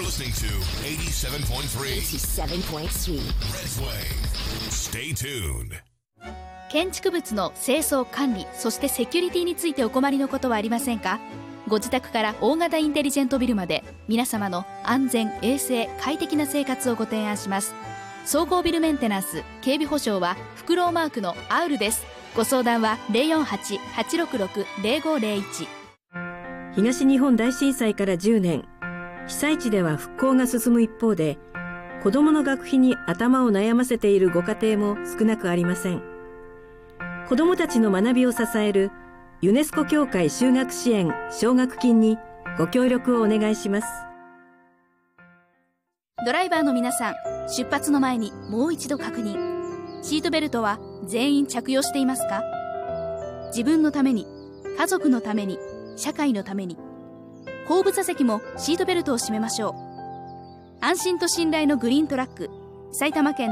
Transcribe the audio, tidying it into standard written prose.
listening to 87.3 Red's Way. Stay tuned. 建築物の清掃管理、そしてセキュリティについてお困りのことはありませんか？ご自宅から大型インテリジェントビルまで、皆様の安全・衛生・快適な生活をご提案します。総合ビルメンテナンス、警備保証はフクロウマークのアウルです。ご相談は 048-866-0501。 東日本大震災から10年、被災地では復興が進む一方で、子どもの学費に頭を悩ませているご家庭も少なくありません。子どもたちの学びを支えるユネスコ協会就学支援奨学金にご協力をお願いします。 ドライバーの皆さん、出発の前にもう一度確認。シートベルトは全員着用していますか？自分のために、家族のために、社会のために。後部座席もシートベルトを締めましょう。安心と信頼のグリーントラック、埼玉県